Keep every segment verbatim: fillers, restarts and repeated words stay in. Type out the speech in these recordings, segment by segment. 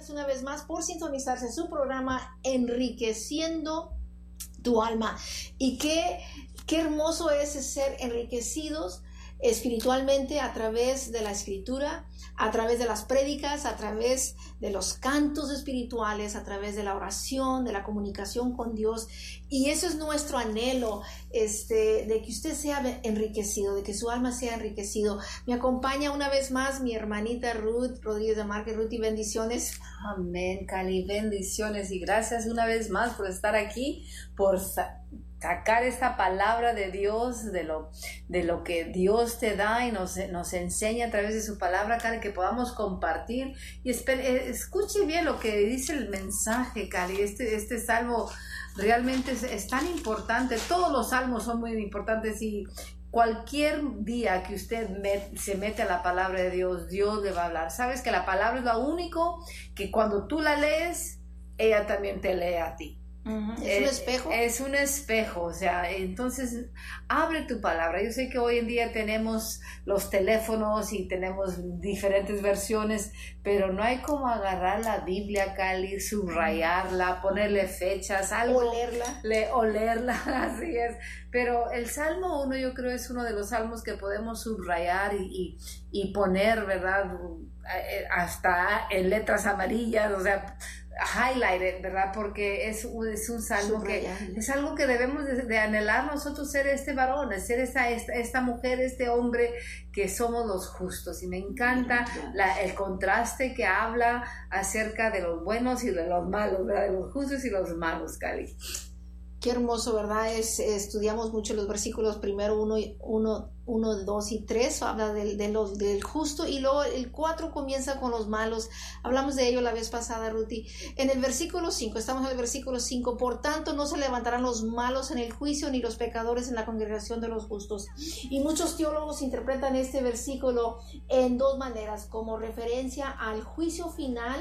gracias una vez más por sintonizarse en su programa Enriqueciendo tu Alma. Y qué, qué hermoso es ser enriquecidos espiritualmente a través de la escritura, a través de las prédicas, a través de los cantos espirituales, a través de la oración, de la comunicación con Dios. Y eso es nuestro anhelo, este, de que usted sea enriquecido, de que su alma sea enriquecido. Me acompaña una vez más mi hermanita Ruth Rodríguez de Márquez. Ruth, y bendiciones. Amén, Cali, bendiciones y gracias una vez más por estar aquí, por sa- sacar esta palabra de Dios, de lo, de lo que Dios te da y nos, nos enseña a través de su palabra, Cali, que podamos compartir. Y espere, escuche bien lo que dice el mensaje, Cali. Este, este salmo realmente es, es tan importante. Todos los salmos son muy importantes y cualquier día que usted met, se mete a la palabra de Dios, Dios le va a hablar. Sabes que la palabra es lo único que cuando tú la lees, ella también te lee a ti. Uh-huh. ¿Es un espejo? Es, es un espejo, o sea, entonces abre tu palabra. Yo sé que hoy en día tenemos los teléfonos y tenemos diferentes versiones, pero no hay como agarrar la Biblia, Cali, subrayarla, ponerle fechas, algo, olerla, le, olerla, así es. Pero el Salmo uno yo creo es uno de los salmos que podemos subrayar y, y, y poner, ¿verdad? Hasta en letras amarillas, o sea, highlighted, ¿verdad? Porque es, es un salmo Subrayable. que es algo que debemos de, de anhelar nosotros, ser este varón, ser esta, esta, esta mujer, este hombre, que somos los justos. Y me encanta la, el contraste que habla acerca de los buenos y de los malos, ¿verdad? De los justos y los malos, Cali. Qué hermoso, ¿verdad? Es, estudiamos mucho los versículos primero uno, uno, uno, dos y tres, habla del, de los, del justo, y luego el cuatro comienza con los malos. Hablamos de ello la vez pasada, Ruti. En el versículo cinco, estamos en el versículo cinco, por tanto no se levantarán los malos en el juicio, ni los pecadores en la congregación de los justos. Y muchos teólogos interpretan este versículo en dos maneras, como referencia al juicio final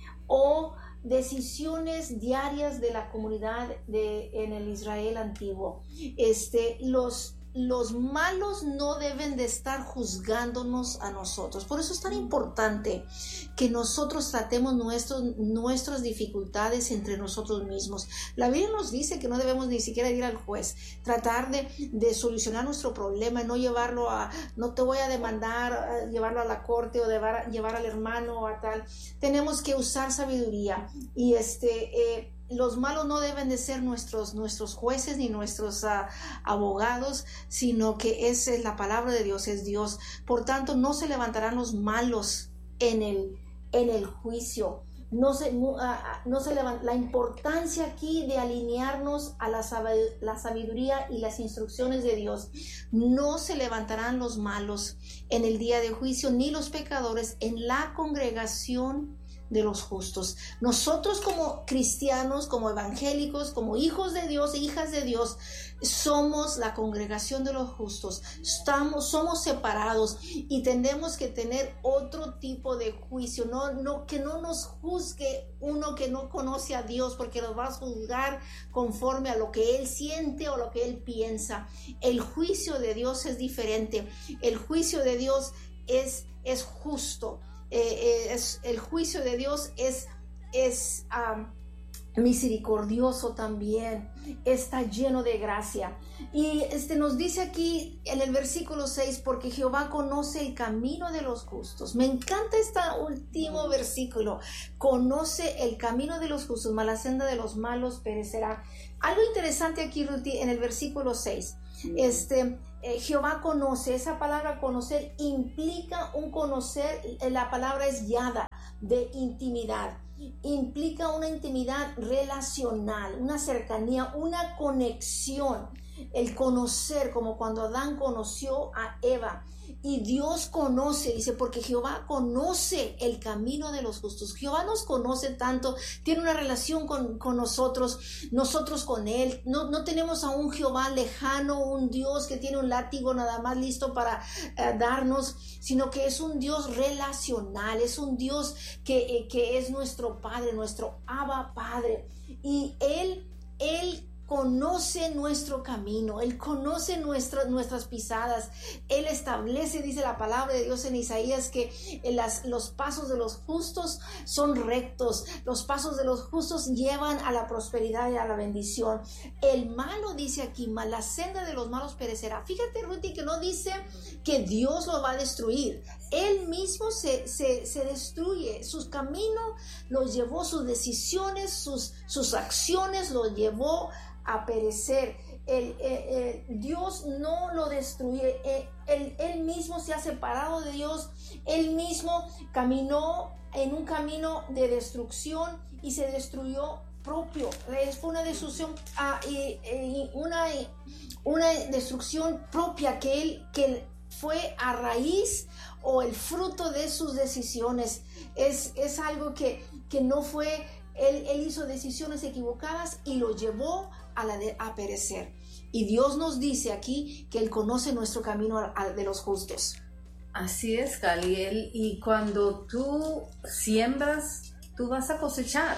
o decisiones diarias de la comunidad de, en el Israel antiguo. Este, los, los malos no deben de estar juzgándonos a nosotros. Por eso es tan importante que nosotros tratemos nuestros, nuestras dificultades entre nosotros mismos. La Biblia nos dice que no debemos ni siquiera ir al juez, tratar de, de solucionar nuestro problema, no llevarlo a, no te voy a demandar, a llevarlo a la corte o llevar, llevar al hermano o a tal. Tenemos que usar sabiduría y este... Eh, los malos no deben de ser nuestros, nuestros jueces ni nuestros uh, abogados, sino que esa es la palabra de Dios, es Dios. Por tanto, no se levantarán los malos en el, en el juicio. No se, uh, no se levanta. La importancia aquí de alinearnos a la, la sabiduría y las instrucciones de Dios. No se levantarán los malos en el día de juicio, ni los pecadores en la congregación de los justos. Nosotros como cristianos, como evangélicos, como hijos de Dios e hijas de Dios, somos la congregación de los justos. Estamos, somos separados y tenemos que tener otro tipo de juicio. No, no, que no nos juzgue uno que no conoce a Dios, porque nos va a juzgar conforme a lo que él siente o lo que él piensa. El juicio de Dios es diferente. El juicio de Dios es, es justo. Eh, eh, es, el juicio de Dios es, es um, misericordioso también, está lleno de gracia. Y este nos dice aquí en el versículo seis, porque Jehová conoce el camino de los justos. Me encanta este último versículo, conoce el camino de los justos, mas la senda de los malos perecerá. Algo interesante aquí, Ruti, en el versículo seis. Este, eh, Jehová conoce, esa palabra conocer implica un conocer, la palabra es yada, de intimidad, implica una intimidad relacional, una cercanía, una conexión. El conocer, como cuando Adán conoció a Eva, y Dios conoce, dice, porque Jehová conoce el camino de los justos. Jehová nos conoce tanto, tiene una relación con, con nosotros, nosotros con Él. No, no tenemos a un Jehová lejano, un Dios que tiene un látigo nada más listo para uh, darnos, sino que es un Dios relacional, es un Dios que, eh, que es nuestro Padre, nuestro Abba Padre. Y Él, Él conoce nuestro camino, Él conoce nuestra, nuestras pisadas, Él establece, dice la palabra de Dios en Isaías, que las, los pasos de los justos son rectos, los pasos de los justos llevan a la prosperidad y a la bendición. El malo, dice aquí, mas la senda de los malos perecerá. Fíjate, Ruthie, que no dice que Dios lo va a destruir, Él mismo se, se, se destruye, sus caminos los llevó, sus decisiones, sus, sus acciones los llevó a perecer. El, el, el Dios no lo destruye, el, el, él mismo se ha separado de Dios, él mismo caminó en un camino de destrucción y se destruyó propio. Fue una destrucción, ah, y, y una, una destrucción propia que él que fue a raíz o el fruto de sus decisiones. Es, es algo que, que no fue, él, él hizo decisiones equivocadas y lo llevó a, la de, a perecer. Y Dios nos dice aquí que Él conoce nuestro camino a, a, de los justos. Así es, Cali. Y cuando tú siembras, tú vas a cosechar.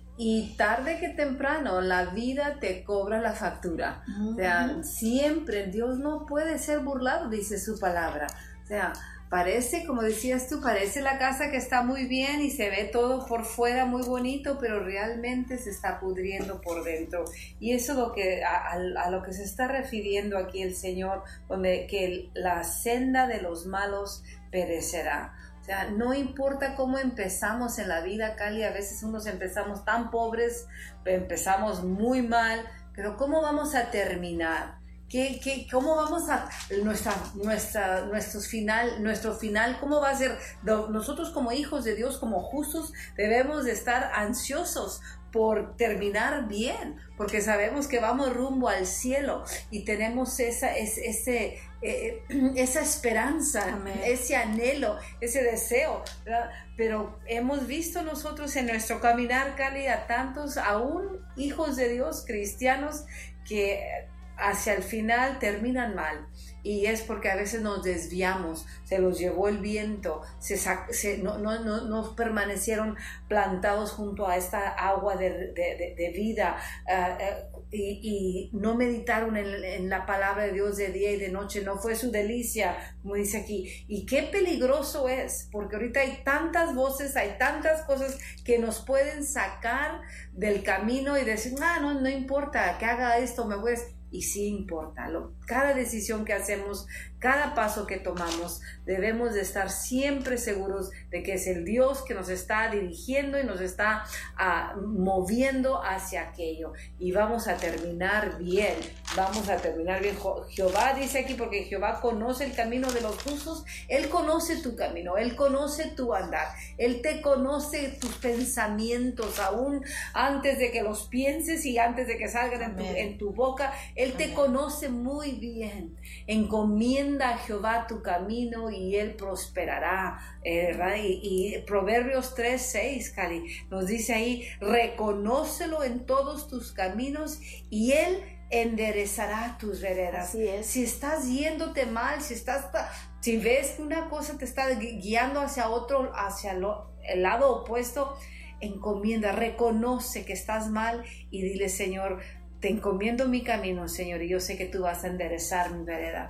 Y tarde que temprano la vida te cobra la factura. Uh-huh. O sea, siempre Dios no puede ser burlado, dice su palabra. O sea, parece, como decías tú, parece la casa que está muy bien y se ve todo por fuera muy bonito, pero realmente se está pudriendo por dentro. Y eso es lo que, a, a lo que se está refiriendo aquí el Señor, donde que la senda de los malos perecerá. O sea, no importa cómo empezamos en la vida, Cali, a veces unos empezamos tan pobres, empezamos muy mal, pero ¿cómo vamos a terminar? ¿Qué, qué, ¿Cómo vamos a nuestra, nuestra, nuestro final, nuestro final, cómo va a ser? Nosotros como hijos de Dios, como justos, debemos de estar ansiosos por terminar bien, porque sabemos que vamos rumbo al cielo y tenemos esa, ese, ese, eh, esa esperanza, Amén. Ese anhelo, ese deseo, ¿verdad? Pero hemos visto nosotros en nuestro caminar, Cali, a tantos, aún hijos de Dios, cristianos, que hacia el final terminan mal. Y es porque a veces nos desviamos, se los llevó el viento, se, se no, no, no, no permanecieron plantados junto a esta agua de, de, de vida uh, uh, y, y no meditaron en, en la palabra de Dios de día y de noche, no fue su delicia, como dice aquí. Y qué peligroso es, porque ahorita hay tantas voces, hay tantas cosas que nos pueden sacar del camino y decir, ah, no, no importa que haga esto, me voy a... Y sí importa, lo, cada decisión que hacemos, cada paso que tomamos, debemos de estar siempre seguros de que es el Dios que nos está dirigiendo y nos está uh, moviendo hacia aquello. Y vamos a terminar bien, vamos a terminar bien. Jehová dice aquí, porque Jehová conoce el camino de los justos, Él conoce tu camino, Él conoce tu andar, Él te conoce tus pensamientos, aún antes de que los pienses y antes de que salgan en tu, en tu boca. Él te conoce muy bien. Encomienda a Jehová tu camino y Él prosperará. Eh, y, y Proverbios tres, seis, Cali, nos dice ahí, reconócelo en todos tus caminos y Él enderezará tus veredas. Así es. Si estás yéndote mal, si estás, si ves que una cosa te está guiando hacia otro, hacia lo, el lado opuesto, encomienda, reconoce que estás mal y dile, Señor, te encomiendo mi camino, Señor, y yo sé que tú vas a enderezar mi vereda.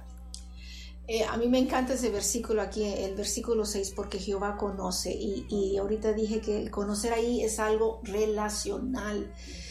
Eh, a mí me encanta ese versículo aquí, el versículo seis, porque Jehová conoce, y, y ahorita dije que el conocer ahí es algo relacional.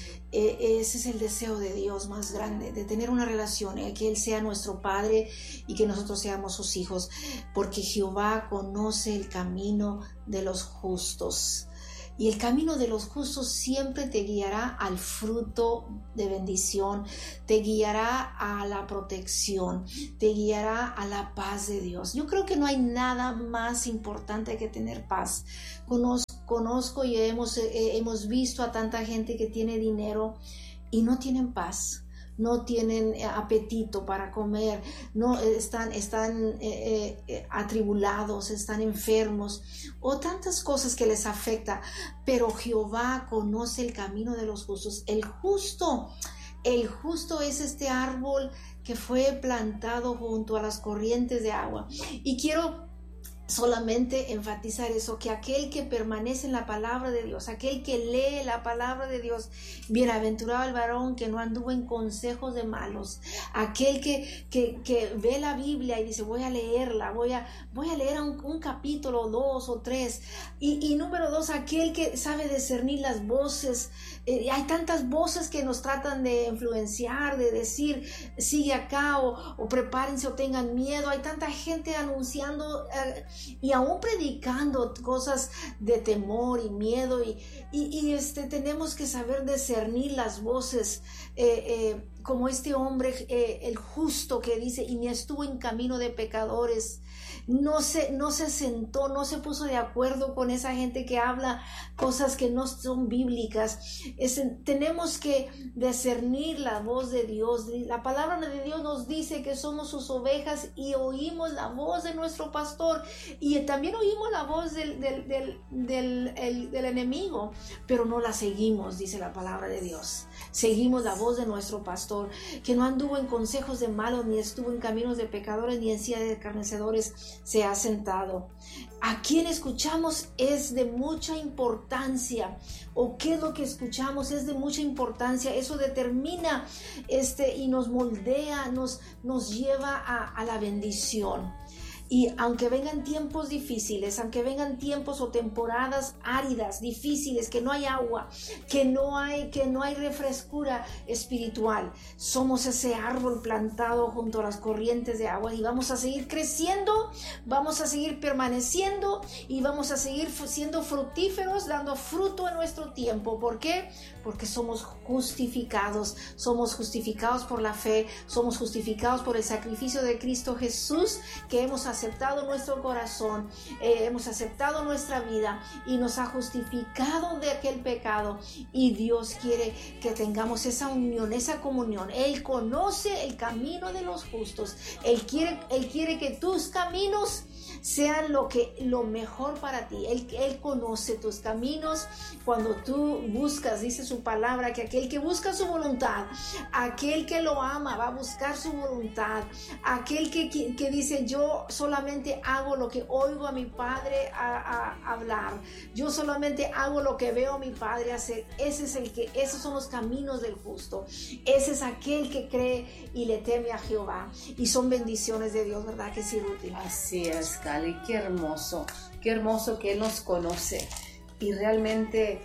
Eh, ese es el deseo de Dios más grande, de tener una relación, eh, que Él sea nuestro Padre y que nosotros seamos sus hijos, porque Jehová conoce el camino de los justos. Y el camino de los justos siempre te guiará al fruto de bendición, te guiará a la protección, te guiará a la paz de Dios. Yo creo que no hay nada más importante que tener paz. Conozco, conozco y hemos, eh, hemos visto a tanta gente que tiene dinero y no tienen paz. No tienen apetito para comer, no están, están eh, eh, atribulados, están enfermos o tantas cosas que les afecta, pero Jehová conoce el camino de los justos. El justo, el justo es este árbol que fue plantado junto a las corrientes de agua. Y quiero solamente enfatizar eso, que aquel que permanece en la palabra de Dios, aquel que lee la palabra de Dios, bienaventurado el varón que no anduvo en consejos de malos, aquel que, que, que ve la Biblia y dice voy a leerla, voy a, voy a leer un, un capítulo, dos o tres, y, y número dos, aquel que sabe discernir las voces. Eh, hay tantas voces que nos tratan de influenciar, de decir sigue acá o, o prepárense o tengan miedo. Hay tanta gente anunciando eh, y aún predicando cosas de temor y miedo, y, y, y este, tenemos que saber discernir las voces, eh, eh, como este hombre, eh, el justo, que dice y ni estuvo en camino de pecadores. No se, no se sentó, no se puso de acuerdo con esa gente que habla cosas que no son bíblicas. Es, tenemos que discernir la voz de Dios. La palabra de Dios nos dice que somos sus ovejas y oímos la voz de nuestro pastor, y también oímos la voz del, del, del, del, el, del enemigo, pero no la seguimos, dice la palabra de Dios. Seguimos la voz de nuestro pastor, que no anduvo en consejos de malos, ni estuvo en caminos de pecadores, ni en silla de escarnecedores se ha sentado. A quien escuchamos es de mucha importancia, o qué es lo que escuchamos es de mucha importancia. Eso determina este, y nos moldea, nos, nos lleva a, a la bendición. Y aunque vengan tiempos difíciles, aunque vengan tiempos o temporadas áridas, difíciles, que no hay agua, que no hay, que no hay refrescura espiritual, somos ese árbol plantado junto a las corrientes de agua, y vamos a seguir creciendo, vamos a seguir permaneciendo, y vamos a seguir siendo fructíferos, dando fruto en nuestro tiempo. ¿Por qué? Porque somos justificados, somos justificados por la fe, somos justificados por el sacrificio de Cristo Jesús, que hemos aceptado nuestro corazón, eh, hemos aceptado nuestra vida y nos ha justificado de aquel pecado, y Dios quiere que tengamos esa unión, esa comunión. Él conoce el camino de los justos. Él quiere, Él quiere que tus caminos sean lo que lo mejor para ti. Él, él conoce tus caminos. Cuando tú buscas, dice su palabra, que aquel que busca su voluntad, aquel que lo ama va a buscar su voluntad. Aquel que, que, que dice yo solamente hago lo que oigo a mi padre a, a hablar, yo solamente hago lo que veo a mi padre hacer. Ese es el que, esos son los caminos del justo. Ese es aquel que cree y le teme a Jehová, y son bendiciones de Dios, ¿verdad que sí, Ruth? Así es, Cali, qué hermoso, qué hermoso que Él nos conoce, y realmente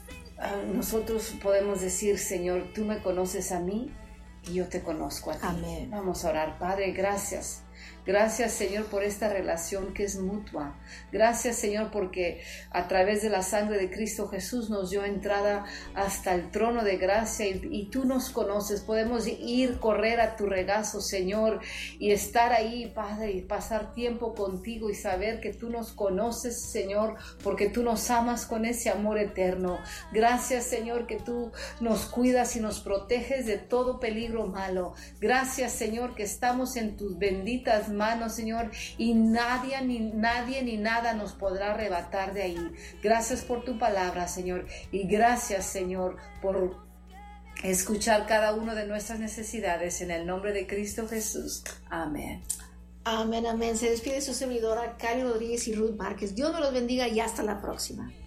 uh, nosotros podemos decir, Señor, tú me conoces a mí y yo te conozco a ti. Amén. Vamos a orar. Padre, gracias. Gracias, Señor, por esta relación que es mutua. Gracias, Señor, porque a través de la sangre de Cristo Jesús nos dio entrada hasta el trono de gracia, y, y tú nos conoces. Podemos ir, correr a tu regazo, Señor, y estar ahí, Padre, y pasar tiempo contigo y saber que tú nos conoces, Señor, porque tú nos amas con ese amor eterno. Gracias, Señor, que tú nos cuidas y nos proteges de todo peligro malo. Gracias, Señor, que estamos en tus benditas manos, Señor, y nadie ni nadie ni nada nos podrá arrebatar de ahí. Gracias por tu palabra, Señor, y gracias, Señor, por escuchar cada una de nuestras necesidades, en el nombre de Cristo Jesús. Amén. Amén, amén. Se despide su servidora Cali Rodríguez y Ruth Márquez. Dios me los bendiga y hasta la próxima.